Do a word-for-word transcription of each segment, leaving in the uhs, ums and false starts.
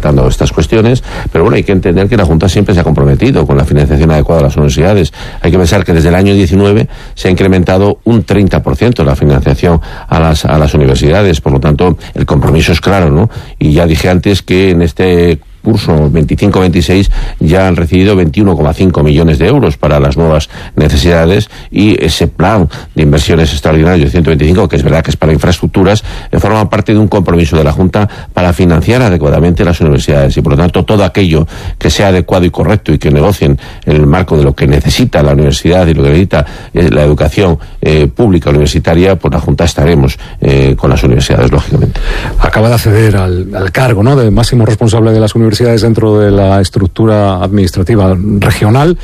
tratando estas cuestiones, pero bueno, hay que entender que la Junta siempre se ha comprometido con la financiación adecuada de las universidades. Hay que pensar que desde el año diecinueve se ha incrementado un treinta por ciento la financiación a las, a las universidades, por lo tanto, el compromiso es claro, ¿no? Y ya dije antes que en este curso veinticinco veintiséis ya han recibido veintiuno coma cinco millones de euros para las nuevas necesidades, y ese plan de inversiones extraordinarios de ciento veinticinco, que es verdad que es para infraestructuras, eh, forma parte de un compromiso de la Junta para financiar adecuadamente las universidades, y por lo tanto todo aquello que sea adecuado y correcto y que negocien en el marco de lo que necesita la universidad y lo que necesita eh, la educación eh, pública universitaria, pues la Junta estaremos eh, con las universidades, lógicamente. Acaba de acceder al, al cargo, ¿no?, de máximo responsable de las universidades dentro de la estructura administrativa regional.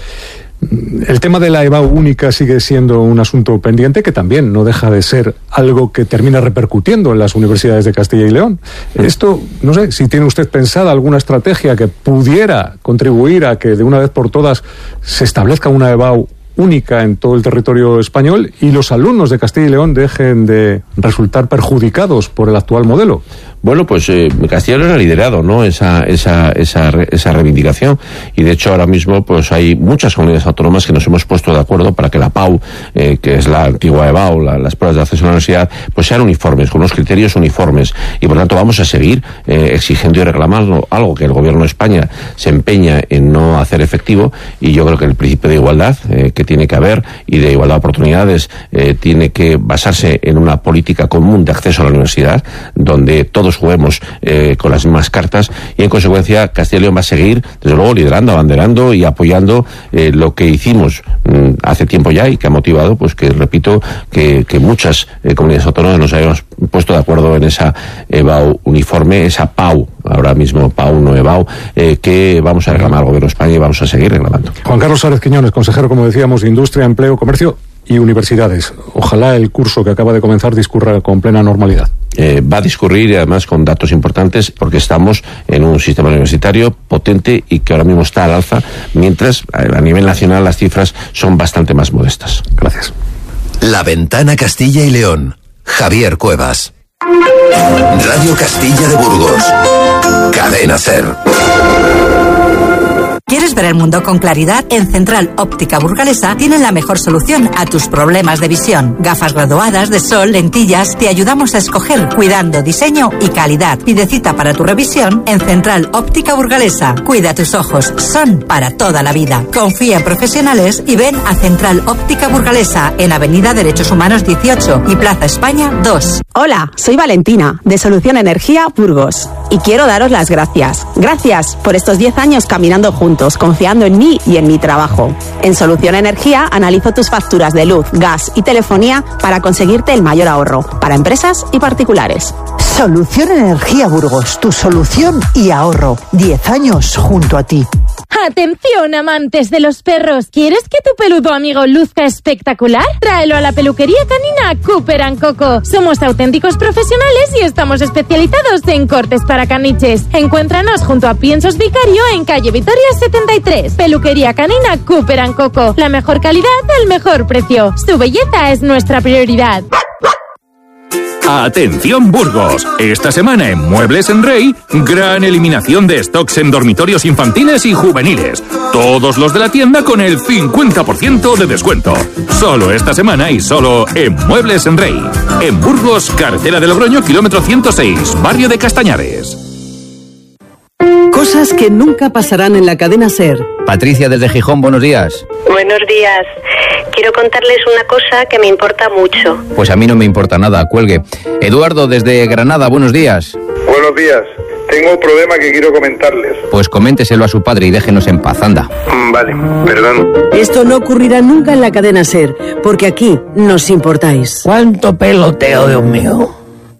El tema de la E B A U única sigue siendo un asunto pendiente que también no deja de ser algo que termina repercutiendo en las universidades de Castilla y León. Esto, no sé, si tiene usted pensada alguna estrategia que pudiera contribuir a que de una vez por todas se establezca una E B A U única en todo el territorio español y los alumnos de Castilla y León dejen de resultar perjudicados por el actual modelo. Bueno, pues eh, Castilla y León ha liderado, ¿no?, esa esa esa esa reivindicación, y de hecho ahora mismo pues hay muchas comunidades autónomas que nos hemos puesto de acuerdo para que la P A U, eh, que es la antigua E B A U, la, las pruebas de acceso a la universidad, pues sean uniformes, con unos criterios uniformes, y por tanto vamos a seguir eh, exigiendo y reclamando algo que el Gobierno de España se empeña en no hacer efectivo, y yo creo que el principio de igualdad eh, que tiene que haber y de igualdad de oportunidades eh, tiene que basarse en una política común de acceso a la universidad, donde todos juguemos eh, con las mismas cartas, y en consecuencia Castilla y León va a seguir, desde luego, liderando, abanderando y apoyando eh, lo que hicimos mm, hace tiempo ya, y que ha motivado, pues que repito, que, que muchas eh, comunidades autónomas nos hayamos puesto de acuerdo en esa E B A U uniforme, esa P A U, ahora mismo P A U no E B A U, eh, que vamos a reclamar al Gobierno de España y vamos a seguir reclamando. Juan Carlos Sárez Quiñones, consejero, como decíamos, de Industria, Empleo, Comercio y Universidades. Ojalá el curso que acaba de comenzar discurra con plena normalidad. Eh, va a discurrir, y además con datos importantes, porque estamos en un sistema universitario potente y que ahora mismo está al alza, mientras a nivel nacional las cifras son bastante más modestas. Gracias. La Ventana Castilla y León. Javier Cuevas. Radio Castilla de Burgos. Cadena SER. ¿Quieres ver el mundo con claridad? En Central Óptica Burgalesa tienen la mejor solución a tus problemas de visión. Gafas graduadas, de sol, lentillas. Te ayudamos a escoger cuidando diseño y calidad. Pide cita para tu revisión en Central Óptica Burgalesa. Cuida tus ojos, son para toda la vida. Confía en profesionales y ven a Central Óptica Burgalesa en Avenida Derechos Humanos dieciocho y Plaza España dos. Hola, soy Valentina, de Solución Energía Burgos, y quiero daros las gracias. Gracias por estos diez años caminando juntos, confiando en mí y en mi trabajo. En Solución Energía analizo tus facturas de luz, gas y telefonía para conseguirte el mayor ahorro, para empresas y particulares. Solución Energía Burgos, tu solución y ahorro. diez años junto a ti. Atención, amantes de los perros. ¿Quieres que tu peludo amigo luzca espectacular? Tráelo a la peluquería canina Cooper and Coco. Somos auténticos profesionales y estamos especializados en cortes para caniches. Encuéntranos junto a Piensos Vicario en calle Vitoria setenta y tres. Peluquería canina Cooper and Coco. La mejor calidad al mejor precio. Su belleza es nuestra prioridad. Atención Burgos, esta semana en Muebles en Rey, gran eliminación de stocks en dormitorios infantiles y juveniles. Todos los de la tienda con el cincuenta por ciento de descuento. Solo esta semana y solo en Muebles en Rey. En Burgos, carretera de Logroño, kilómetro ciento seis, barrio de Castañares. Cosas que nunca pasarán en la cadena SER. Patricia desde Gijón, buenos días. Buenos días. Quiero contarles una cosa que me importa mucho. Pues a mí no me importa nada, cuelgue. Eduardo desde Granada, buenos días. Buenos días. Tengo un problema que quiero comentarles. Pues coménteselo a su padre y déjenos en paz, anda. Vale, perdón. Esto no ocurrirá nunca en la cadena SER, porque aquí nos importáis. ¿Cuánto peloteo, Dios mío?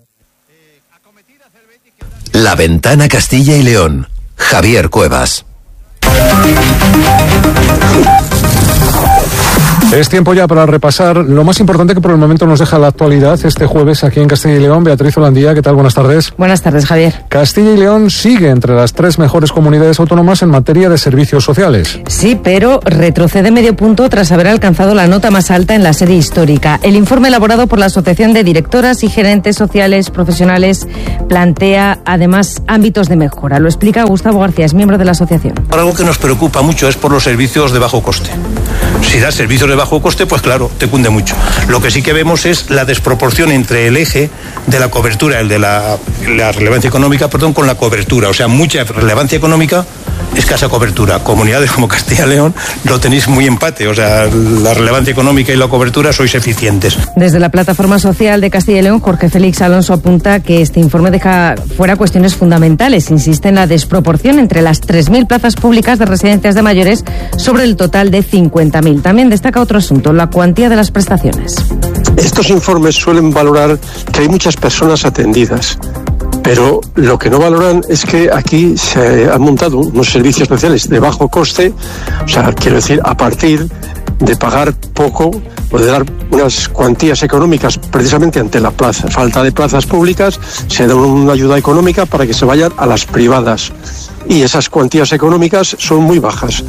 La Ventana Castilla y León. Javier Cuevas. Es tiempo ya para repasar lo más importante que por el momento nos deja la actualidad este jueves aquí en Castilla y León. Beatriz Holandía, ¿qué tal? Buenas tardes. Buenas tardes, Javier. Castilla y León sigue entre las tres mejores comunidades autónomas en materia de servicios sociales. Sí, pero retrocede medio punto tras haber alcanzado la nota más alta en la serie histórica. El informe elaborado por la Asociación de Directoras y Gerentes Sociales Profesionales plantea además ámbitos de mejora. Lo explica Gustavo García, es miembro de la asociación. Algo que nos preocupa mucho es por los servicios de bajo coste. Si das servicios de bajo coste, pues claro, te cunde mucho. Lo que sí que vemos es la desproporción entre el eje de la cobertura, el de la, la relevancia económica, perdón, con la cobertura. O sea, mucha relevancia económica, escasa cobertura. Comunidades como Castilla y León lo tenéis muy empate. O sea, la relevancia económica y la cobertura sois eficientes. Desde la Plataforma Social de Castilla y León, Jorge Félix Alonso apunta que este informe deja fuera cuestiones fundamentales. Insiste en la desproporción entre las tres mil plazas públicas de residencias de mayores sobre el total de cincuenta mil. También destaca otro asunto, la cuantía de las prestaciones. Estos informes suelen valorar que hay muchas personas atendidas, pero lo que no valoran es que aquí se han montado unos servicios sociales de bajo coste, o sea, quiero decir, a partir de pagar poco o de dar unas cuantías económicas precisamente ante la plaza, falta de plazas públicas, se da una ayuda económica para que se vayan a las privadas y esas cuantías económicas son muy bajas.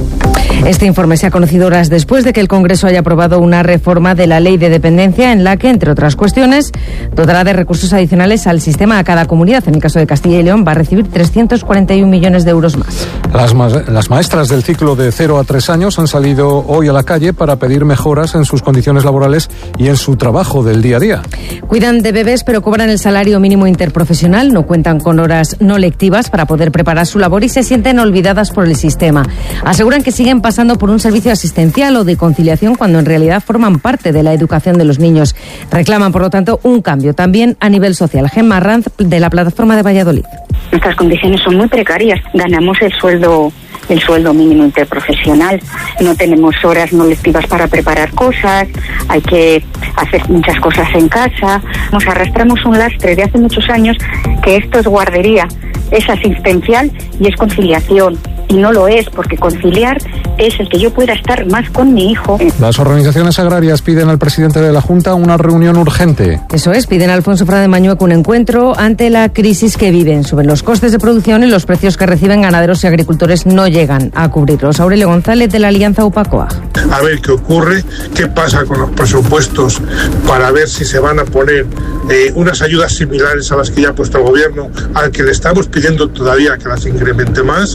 Este informe se ha conocido horas después de que el Congreso haya aprobado una reforma de la Ley de Dependencia en la que, entre otras cuestiones, dotará de recursos adicionales al sistema a cada comunidad. En el caso de Castilla y León va a recibir trescientos cuarenta y un millones de euros más. Las, ma- las maestras del ciclo de cero a tres años han salido hoy a la calle para pedir mejoras en sus condiciones laborales y en su trabajo del día a día. Cuidan de bebés, pero cobran el salario mínimo interprofesional, no cuentan con horas no lectivas para poder preparar su labor y se sienten olvidadas por el sistema. Aseguran que siguen pasando por un servicio asistencial o de conciliación cuando en realidad forman parte de la educación de los niños. Reclaman, por lo tanto, un cambio también a nivel social. Gemma Ranz, de la Plataforma de Valladolid. Nuestras condiciones son muy precarias. Ganamos el sueldo el sueldo mínimo interprofesional. No tenemos horas no lectivas para preparar cosas, hay que hacer muchas cosas en casa. Nos arrastramos un lastre de hace muchos años que esto es guardería, es asistencial y es conciliación. Y no lo es, porque conciliar es el que yo pueda estar más con mi hijo. Las organizaciones agrarias piden al presidente de la Junta una reunión urgente. Eso es, piden a Alfonso Frade Mañueco un encuentro ante la crisis que viven. Suben los costes de producción y los precios que reciben ganaderos y agricultores no llegan a cubrirlos. Aurelio González, de la Alianza UPACOAG. A ver qué ocurre, qué pasa con los presupuestos para ver si se van a poner eh, unas ayudas similares a las que ya ha puesto el gobierno, al que le estamos pidiendo todavía que las incremente más,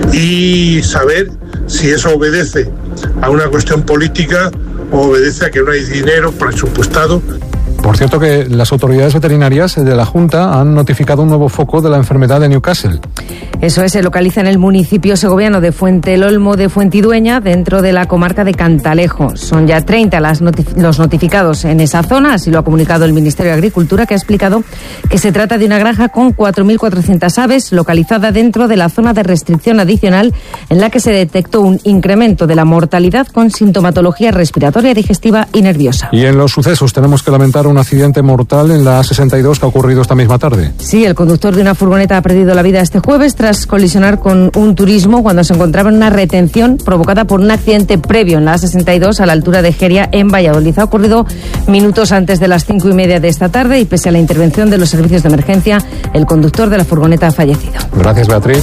y saber si eso obedece a una cuestión política o obedece a que no hay dinero presupuestado. Por cierto que las autoridades veterinarias de la Junta han notificado un nuevo foco de la enfermedad de Newcastle. Eso es, se localiza en el municipio segoviano de Fuente el Olmo de Fuentidueña, dentro de la comarca de Cantalejo. Son ya treinta las notif- los notificados en esa zona, así lo ha comunicado el Ministerio de Agricultura, que ha explicado que se trata de una granja con cuatro mil cuatrocientas aves, localizada dentro de la zona de restricción adicional, en la que se detectó un incremento de la mortalidad con sintomatología respiratoria, digestiva y nerviosa. Y en los sucesos tenemos que lamentar un accidente mortal en la A sesenta y dos que ha ocurrido esta misma tarde. Sí, el conductor de una furgoneta ha perdido la vida este jueves tras colisionar con un turismo cuando se encontraba en una retención provocada por un accidente previo en la A sesenta y dos a la altura de Jeria, en Valladolid. Ha ocurrido minutos antes de las cinco y media de esta tarde y pese a la intervención de los servicios de emergencia, el conductor de la furgoneta ha fallecido. Gracias, Beatriz.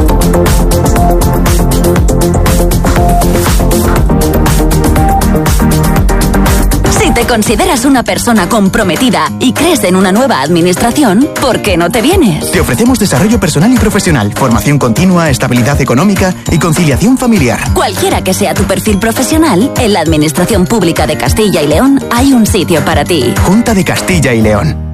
Si te consideras una persona comprometida y crees en una nueva administración, ¿por qué no te vienes? Te ofrecemos desarrollo personal y profesional, formación continua, estabilidad económica y conciliación familiar. Cualquiera que sea tu perfil profesional, en la Administración Pública de Castilla y León hay un sitio para ti. Junta de Castilla y León.